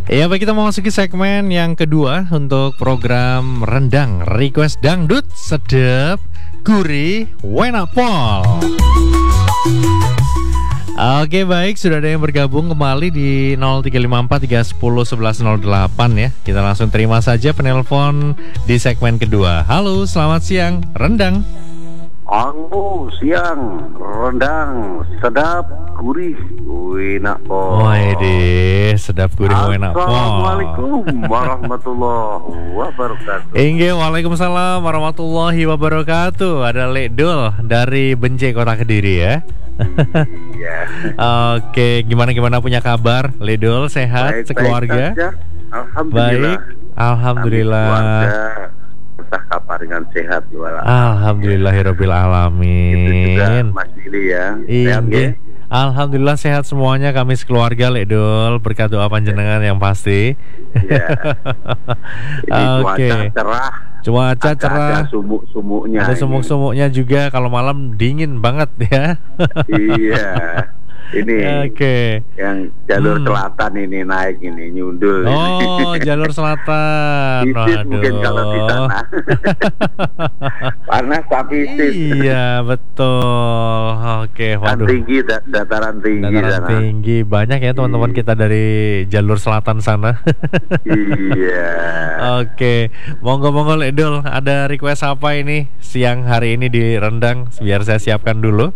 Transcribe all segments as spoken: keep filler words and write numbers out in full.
Ya, baik, kita mau masuki segmen yang kedua untuk program Rendang Request Dangdut Sedep Gurih Enak Pol. Oke, baik, sudah ada yang bergabung kembali di nol tiga lima empat tiga satu nol satu satu nol delapan ya. Kita langsung terima saja penelpon di segmen kedua. Halo, selamat siang, Rendang. Halo, siang, rendang, sedap, gurih, enak pol. Waduh, sedap gurih enak pol. Assalamualaikum warahmatullahi wabarakatuh. Inge, waalaikumsalam warahmatullahi wabarakatuh. Ada Lek Dul dari Benje, Kota Kediri ya. Iya. Oke, gimana-gimana punya kabar? Lek Dul sehat, Baik, sekeluarga? baik saja. Alhamdulillah. Baik, alhamdulillah. Entah kabar dengan sehat wala. Alhamdulillahirabbil alamin. Itu juga Mas Billy ya. Sehat Iya. ya? Alhamdulillah sehat semuanya, kami sekeluarga Lek Dul, berkat doa panjenengan yang pasti. Iya. Ini Oke. cuaca cerah. Cuaca Ada- cerah. Ada sumuk-sumuknya. Ada ini. sumuk-sumuknya juga, kalau malam dingin banget ya. Iya. Ini Oke. yang jalur Hmm. selatan ini naik ini nyundul. Oh, ini. jalur selatan. Isis mungkin kalau di sana. Panas tapi isis. Iya, betul. Oke, Dan waduh. tinggi, da- dataran tinggi Dataran sana. tinggi. Banyak ya teman-teman Iya. kita dari jalur selatan sana. Iya. Oke, monggo-monggo Lek Dul, ada request apa ini siang hari ini di Rendang? Biar saya siapkan dulu.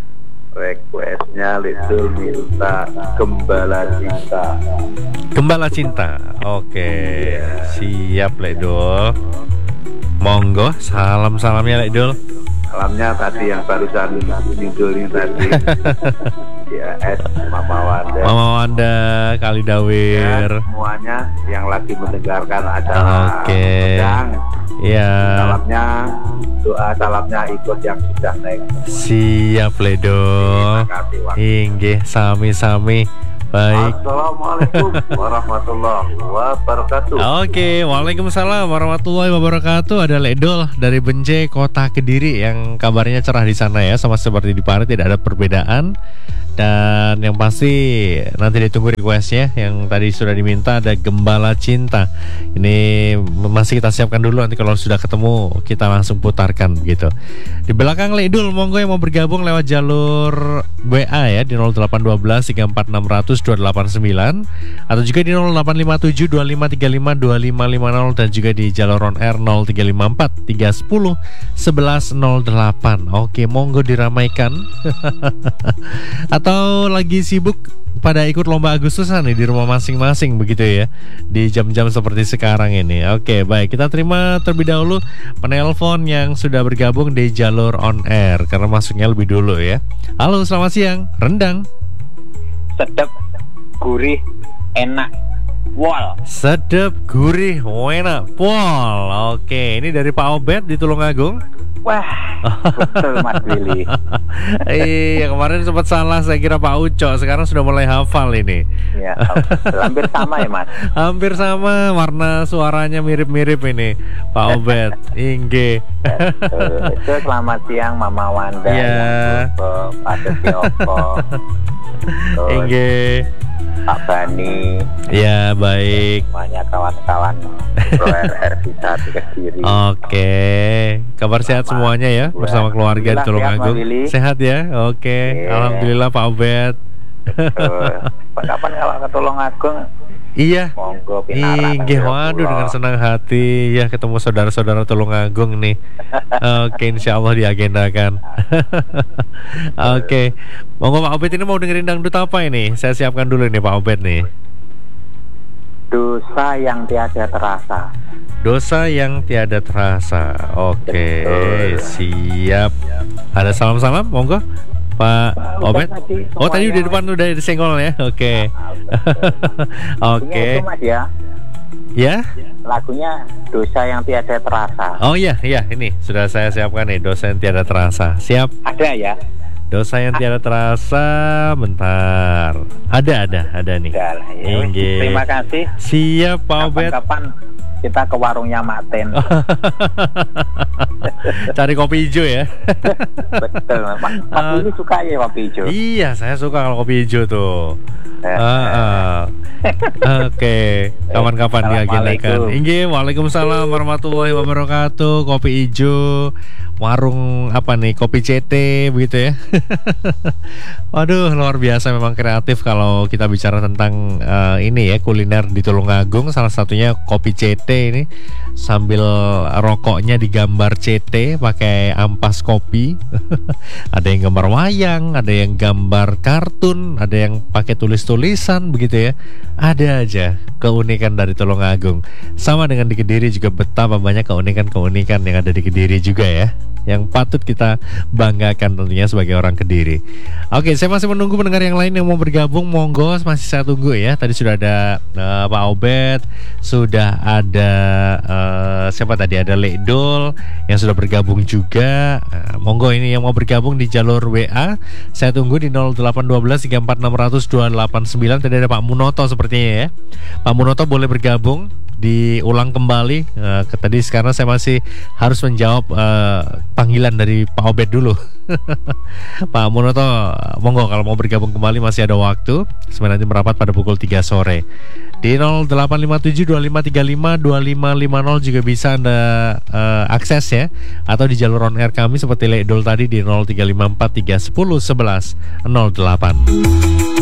Requestnya Lidl minta Gembala Cinta. Gembala Cinta. Oke, siap Lek Dul. Monggo, salam-salamnya Lek Dul. Salamnya tadi yang barusan nyundul ini tadi. Ya, es Mama Wanda. Mama Wanda, Kali Ya, Dawir. semuanya yang lagi mendengarkan acara Oke. Rendang. Iya. Salamnya, doa salamnya ikut yang sudah naik. Siap Lek Dul. Terima kasih, Wak. Inggih, sami-sami. Baik. Assalamualaikum warahmatullahi wabarakatuh. Oke, waalaikumsalam warahmatullahi wabarakatuh. Ada Lek Dul dari Benje, Kota Kediri, yang kabarnya cerah di sana ya, sama seperti di Pare, tidak ada perbedaan. Dan yang pasti nanti ditunggu requestnya. Yang tadi sudah diminta ada Gembala Cinta. Ini masih kita siapkan dulu, nanti kalau sudah ketemu kita langsung putarkan begitu. Di belakang Lek Dul, monggo yang mau bergabung lewat jalur W A ya di nol delapan satu dua tiga empat enam nol nol dua delapan sembilan, atau juga di nol delapan lima tujuh dua lima tiga lima dua lima lima nol, dan juga di jalur on air nol tiga lima empat tiga satu nol satu satu nol delapan. Oke, monggo diramaikan. Atau lagi sibuk pada ikut lomba Agustusan nih di rumah masing-masing begitu ya, di jam-jam seperti sekarang ini. Oke, baik, kita terima terlebih dahulu penelpon yang sudah bergabung di jalur on air karena masuknya lebih dulu ya. Halo, selamat siang, Rendang. Sedap, gurih, enak, wol. Sedep, gurih, enak, pol. Oke, ini dari Pak Obed di Tulungagung. Wah, betul Mas Willy. Iya, kemarin sempat salah, saya kira Pak Uco. Sekarang sudah mulai hafal ini. Ya, hampir sama ya Mas. Hampir sama, warna suaranya mirip-mirip ini Pak Obed. Ingge. Betul. Itu selamat siang Mama Wanda, Ya. yang Buko, Pak Setioko, terus Ingge. Pak Bani, Ya, baik. semuanya kawan-kawan Pro R R Bisa di Kediri. Oke, kabar sehat semuanya ya bersama keluarga di Alhamdulillah, Tulungagung. sehat, Mas Willy. Sehat ya? Oke, Iya. alhamdulillah Pak Obed. Betul. Kapan kalau ke Tulungagung, Iya. monggo pinarak. Inggih, waduh, dengan senang hati ya ketemu saudara-saudara Tulungagung nih. Oke, insya Allah diagendakan. Oke, monggo Pak Obed, ini mau dengerin dangdut apa ini? Saya siapkan dulu nih Pak Obed nih. Dosa yang tiada terasa. Dosa yang tiada terasa. Oke, Betul. siap. Ada salam-salam, monggo Pak Udah Obed. tadi Oh, tadi semuanya. udah depan udah disenggol ya. Oke. Oke. Lagunya itu Mas ya, Ya. lagunya Dosa yang tiada terasa. Oh iya, iya, ini sudah saya siapkan nih, dosa yang tiada terasa. Siap. Ada ya? Dosa yang tiada terasa, bentar. Ada, ada, ada nih. Udah lah ya. Wis, Inggih. terima kasih. Siap Pak Obed. Kapan-kapan kita ke warungnya Maten. Cari kopi hijau ya. Betul. Mas, Mas Ah. ini suka ya kopi hijau? Iya, saya suka kalau kopi hijau tuh. Eh, Ah, ah. Oke, kapan-kapan diagendakan. Inggih, waalaikumsalam warahmatullahi wabarakatuh. Kopi ijo, warung apa nih? Kopi C T begitu ya. Waduh, luar biasa memang kreatif kalau kita bicara tentang uh, ini ya, kuliner di Tulungagung. Salah satunya kopi C T ini, sambil rokoknya digambar C T pakai ampas kopi. Ada yang gambar wayang, ada yang gambar kartun, ada yang pakai tulis-tulisan begitu ya. Ada aja keunikan dari Tulungagung. Sama dengan di Kediri juga betapa banyak keunikan-keunikan yang ada di Kediri juga ya, yang patut kita banggakan tentunya sebagai orang Kediri. Oke, saya masih menunggu pendengar yang lain yang mau bergabung. Monggo, masih saya tunggu ya. Tadi sudah ada uh, Pak Obed, sudah ada uh, siapa tadi, ada Lekdol yang sudah bergabung juga. uh, Monggo ini yang mau bergabung di jalur W A, saya tunggu di nol delapan satu dua tiga empat enam nol nol dua delapan sembilan. Tadi ada Pak Munoto sepertinya ya. Pak Munoto boleh bergabung, diulang kembali. uh, ke tadi sekarang saya masih harus menjawab uh, panggilan dari Pak Obed dulu. Pak Munoto, monggo kalau mau bergabung kembali masih ada waktu. Sebenarnya nanti merapat pada pukul tiga sore. Di nol delapan lima tujuh dua lima tiga lima dua lima lima nol juga bisa Anda uh, akses ya, atau di jalur on air kami seperti Lekdol tadi di nol tiga lima empat tiga satu nol satu satu nol delapan.